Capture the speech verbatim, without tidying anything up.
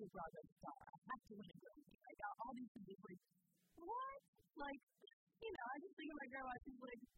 Broadway star. I have to win a Grammy. I got all these things. Like, what? Like, you know, I just think of my grandma. She's like,